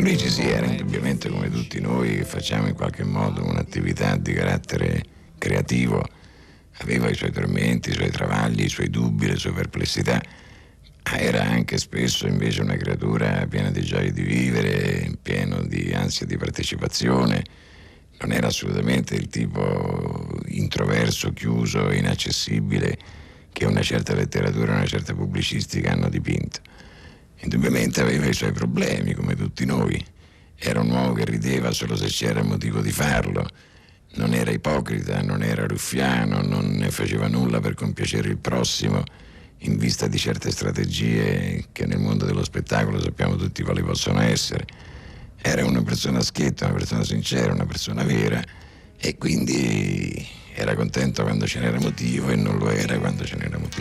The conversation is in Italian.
Parigi era indubbiamente, come tutti noi che facciamo in qualche modo un'attività di carattere creativo, aveva i suoi tormenti, i suoi travagli, i suoi dubbi, le sue perplessità, ma era anche spesso invece una creatura piena di gioia di vivere, pieno di ansia di partecipazione. Non era assolutamente il tipo introverso, chiuso, inaccessibile che una certa letteratura e una certa pubblicistica hanno dipinto. Indubbiamente aveva i suoi problemi, come tutti noi. Era un uomo che rideva solo se c'era motivo di farlo. Non era ipocrita, non era ruffiano, non ne faceva nulla per compiacere il prossimo in vista di certe strategie che nel mondo dello spettacolo sappiamo tutti quali possono essere. Era una persona schietta, una persona sincera, una persona vera, e quindi era contento quando ce n'era motivo e non lo era quando ce n'era motivo.